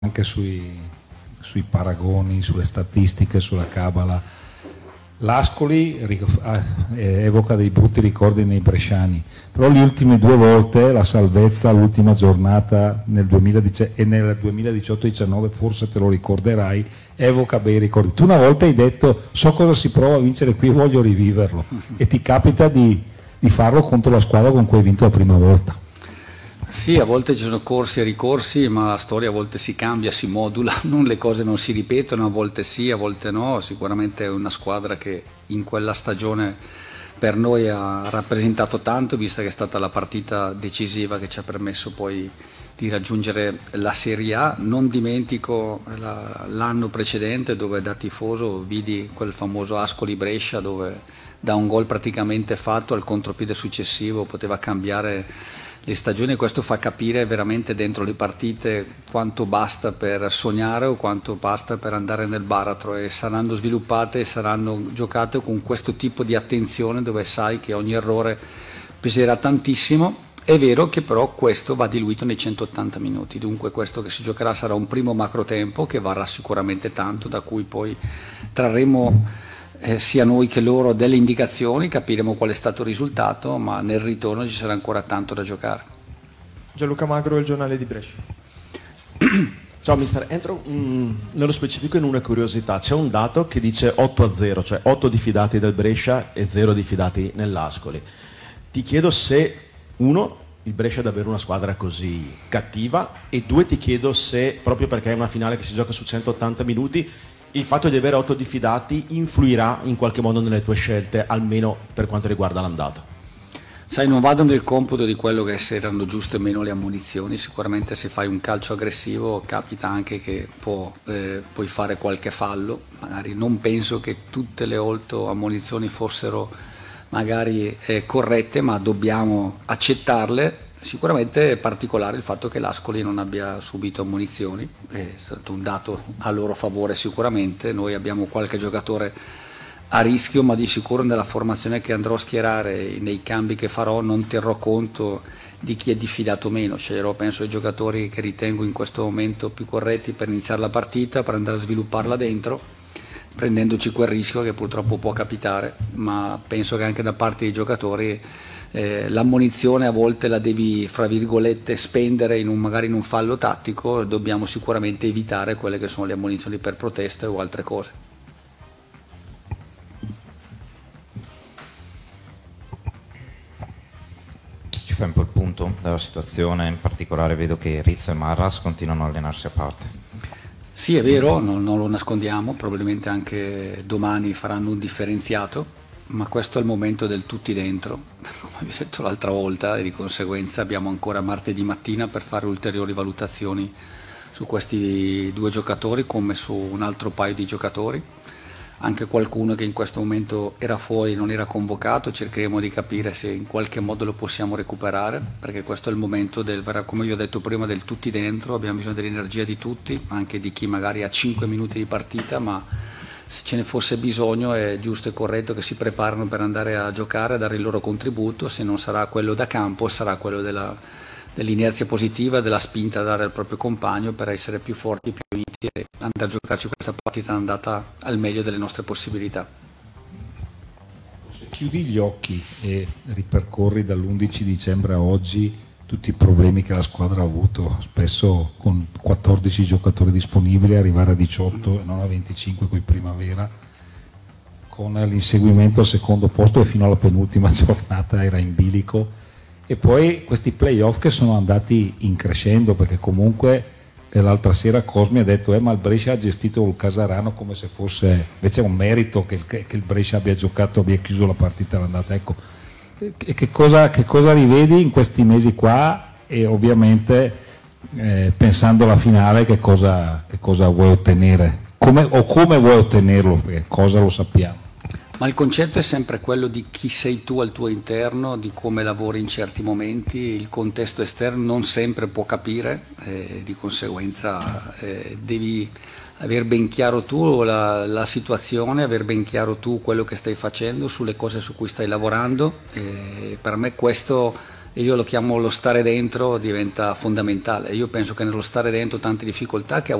anche sui paragoni, sulle statistiche, sulla cabala. L'Ascoli evoca dei brutti ricordi nei bresciani, però le ultime due volte la salvezza, l'ultima giornata nel 2010 e nel 2018-19, forse te lo ricorderai, evoca bei ricordi. Tu una volta hai detto: so cosa si prova a vincere qui, voglio riviverlo, e ti capita di farlo contro la squadra con cui hai vinto la prima volta. Sì, a volte ci sono corsi e ricorsi, ma la storia a volte si cambia, si modula, le cose non si ripetono, a volte sì, a volte no. Sicuramente è una squadra che in quella stagione per noi ha rappresentato tanto, vista che è stata la partita decisiva che ci ha permesso poi di raggiungere la Serie A. Non dimentico l'anno precedente, dove da tifoso vidi quel famoso Ascoli-Brescia, dove da un gol praticamente fatto al contropiede successivo poteva cambiare le stagioni. Questo fa capire veramente dentro le partite quanto basta per sognare o quanto basta per andare nel baratro, e saranno sviluppate e saranno giocate con questo tipo di attenzione, dove sai che ogni errore peserà tantissimo. È vero che però questo va diluito nei 180 minuti, dunque questo che si giocherà sarà un primo macro tempo che varrà sicuramente tanto, da cui poi trarremo sia noi che loro delle indicazioni, capiremo qual è stato il risultato, ma nel ritorno ci sarà ancora tanto da giocare. Gianluca Magro, Il Giornale di Brescia. Ciao mister, entro nello specifico in una curiosità. C'è un dato che dice 8-0, cioè 8 diffidati del Brescia e 0 diffidati nell'Ascoli. Ti chiedo se, uno, il Brescia è davvero una squadra così cattiva, e due, ti chiedo se, proprio perché è una finale che si gioca su 180 minuti, il fatto di avere 8 diffidati influirà in qualche modo nelle tue scelte, almeno per quanto riguarda l'andata? Sai, non vado nel computo di quello che se erano giuste o meno le ammonizioni. Sicuramente se fai un calcio aggressivo capita anche che puoi fare qualche fallo. Magari non penso che tutte le 8 ammonizioni fossero magari corrette, ma dobbiamo accettarle. Sicuramente è particolare il fatto che l'Ascoli non abbia subito ammonizioni, è stato un dato a loro favore sicuramente. Noi abbiamo qualche giocatore a rischio, ma di sicuro nella formazione che andrò a schierare, nei cambi che farò, non terrò conto di chi è diffidato meno. Sceglierò, penso, i giocatori che ritengo in questo momento più corretti per iniziare la partita, per andare a svilupparla dentro, prendendoci quel rischio che purtroppo può capitare, ma penso che anche da parte dei giocatori l'ammonizione a volte la devi, fra virgolette, spendere magari in un fallo tattico. Dobbiamo sicuramente evitare quelle che sono le ammonizioni per proteste o altre cose. Ci fai un po' il punto della situazione, in particolare vedo che Rizzo e Marras continuano a allenarsi a parte. Sì, è vero, non lo nascondiamo, probabilmente anche domani faranno un differenziato, ma questo è il momento del tutti dentro, come vi ho detto l'altra volta, e di conseguenza abbiamo ancora martedì mattina per fare ulteriori valutazioni su questi due giocatori, come su un altro paio di giocatori, anche qualcuno che in questo momento era fuori, non era convocato. Cercheremo di capire se in qualche modo lo possiamo recuperare, perché questo è il momento come vi ho detto prima, del tutti dentro. Abbiamo bisogno dell'energia di tutti, anche di chi magari ha 5 minuti di partita, ma se ce ne fosse bisogno è giusto e corretto che si preparino per andare a giocare, a dare il loro contributo. Se non sarà quello da campo, sarà quello dell'inerzia positiva, della spinta a dare al proprio compagno per essere più forti, più uniti e andare a giocarci questa partita andata al meglio delle nostre possibilità. Se chiudi gli occhi e ripercorri dall'11 dicembre a oggi tutti i problemi che la squadra ha avuto, spesso con 14 giocatori disponibili, arrivare a 18 e non a 25 con il Primavera, con l'inseguimento al secondo posto e fino alla penultima giornata era in bilico, e poi questi playoff che sono andati in crescendo, perché comunque l'altra sera Cosmi ha detto ma il Brescia ha gestito il Casarano come se fosse invece un merito che il Brescia abbia giocato, abbia chiuso la partita all'andata. Ecco, che cosa rivedi in questi mesi qua, e ovviamente pensando alla finale che cosa vuoi ottenere, come vuoi ottenerlo, perché cosa lo sappiamo. Ma il concetto è sempre quello di chi sei tu al tuo interno, di come lavori in certi momenti. Il contesto esterno non sempre può capire, di conseguenza devi aver ben chiaro tu la situazione, aver ben chiaro tu quello che stai facendo, sulle cose su cui stai lavorando. Per me questo e io lo chiamo lo stare dentro, diventa fondamentale. Io penso che nello stare dentro tante difficoltà che a